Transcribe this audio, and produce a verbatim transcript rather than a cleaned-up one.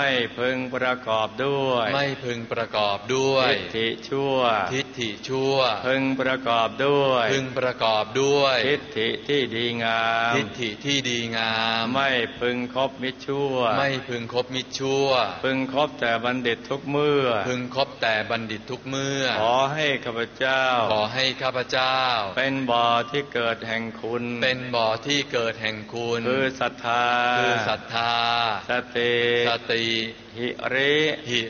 ไม่พึงประกอบด้วยไม่พึงประกอบด้วยทิฏฐิชั่วทิฏฐิชั่วพึงประกอบด้วยพึงประกอบด้วยทิฏฐิที่ดีงามทิฏฐิที่ดีงามไม่พึงคบมิจฉาชั่วไม่พึงคบมิจฉาชั่วพึงคบแต่บัณฑิตทุกเมื่อพึงคบแต่บัณฑิตทุกเมื่อขอให้ข้าพเจ้าขอให้ข้าพเจ้าเป็นบ่อที่เกิดแห่งคุณเป็นบ่อที่เกิดแห่งคุณคือศรัทธาคือศรัทธาสติสติหิริหิ